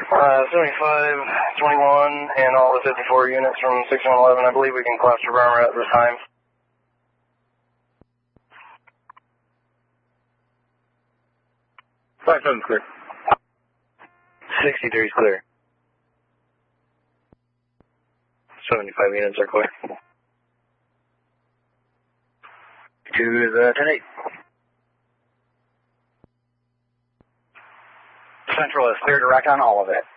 75, 21, and all the 54 units from 6111. I believe we can cluster burn at this time. Five 7's clear. 63 is clear. 75 units are clear. To the 10-8. Central is clear direct on all of it.